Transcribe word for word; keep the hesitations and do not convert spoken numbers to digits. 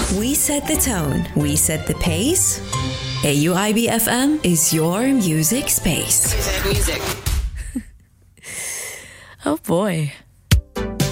We set the tone. We set the pace. A U I B F M is your music space. Music. Oh boy.